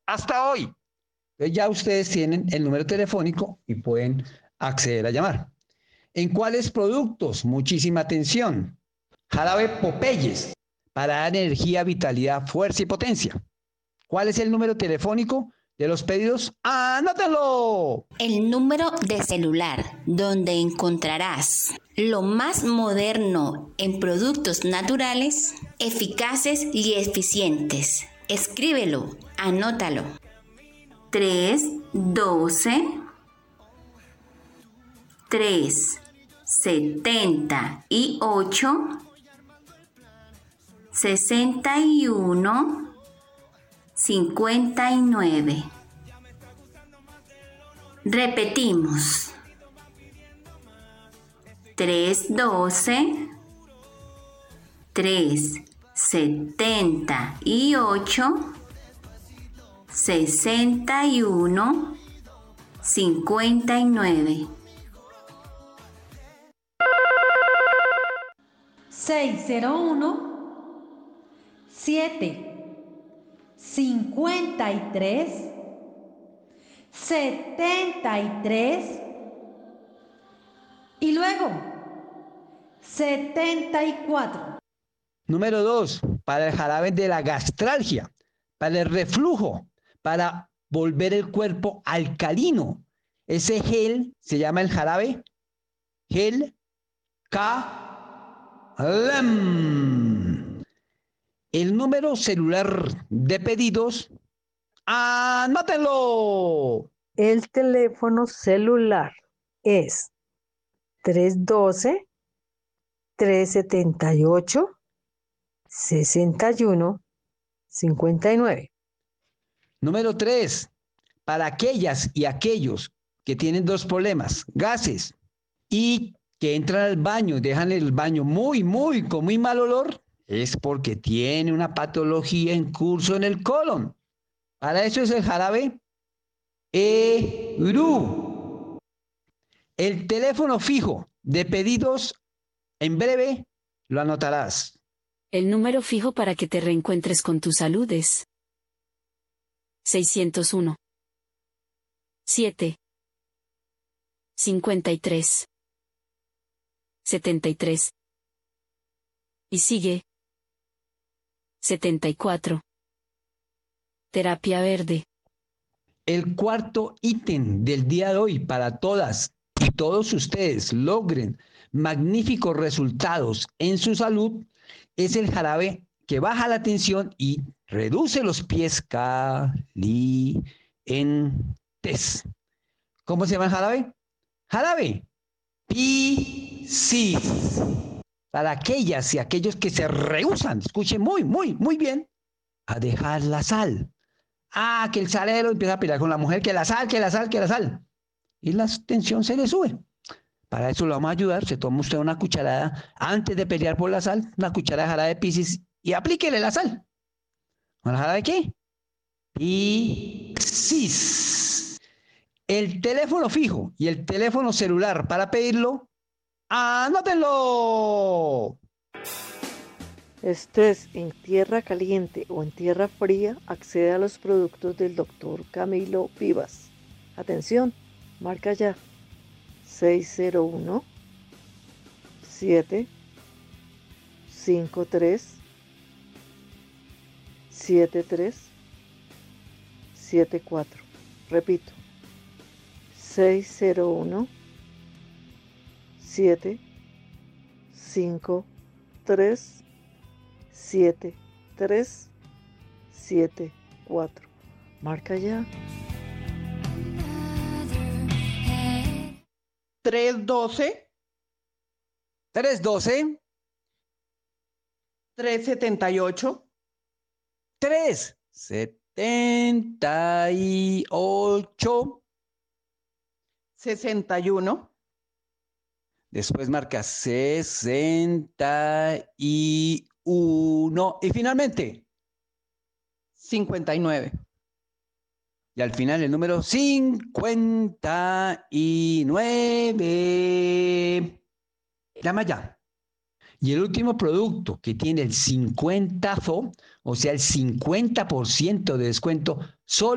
hasta hoy. Entonces ya ustedes tienen el número telefónico y pueden acceder a llamar. ¿En cuáles productos? Muchísima atención. Jarabe Popeyes para dar energía, vitalidad, fuerza y potencia. ¿Cuál es el número telefónico de los pedidos? ¡Anótenlo! El número de celular donde encontrarás lo más moderno en productos naturales, eficaces y eficientes. Escríbelo, anótalo. 312 378 61 59. Repetimos. 312 378 61 59. 601 753 73 y luego 74. Número 2, para el jarabe de la gastralgia, para el reflujo, para volver el cuerpo alcalino. Ese gel se llama el jarabe Gel K-Lem. El número celular de pedidos, anótenlo. El teléfono celular es 312-378-61-59. Número 3, para aquellas y aquellos que tienen dos problemas, gases, y que entran al baño, dejan el baño con muy mal olor, es porque tiene una patología en curso en el colon. Para eso es el jarabe ERU. El teléfono fijo de pedidos, en breve lo anotarás. El número fijo para que te reencuentres con tu salud es 601 7 53 73 y sigue 74. Terapia verde. El cuarto ítem del día de hoy para todas y todos ustedes logren magníficos resultados en su salud es el jarabe que baja la tensión y reduce los pies calientes. ¿Cómo se llama el jarabe? Jarabe Piscis. Para aquellas y aquellos que se rehúsan, escuchen muy bien, a dejar la sal. Que el salero empieza a pelear con la mujer, que la sal. Y la tensión se le sube. Para eso lo vamos a ayudar. Se toma usted una cucharada, antes de pelear por la sal, una cucharada de jarabe de Piscis y aplíquele la sal. ¿La jarabe de qué? Piscis. El teléfono fijo y el teléfono celular para pedirlo, anótenlo. Estés en tierra caliente o en tierra fría, accede a los productos del Dr. Camilo Vivas. Atención, marca ya 601 753 7374. Repito, 601 753 7374. Marca ya. 312 378 378. 61 Después marca 61. Y finalmente 59. Y al final el número 59. Llama ya. Y el último producto que tiene el 50, o sea, el 50% de descuento, solo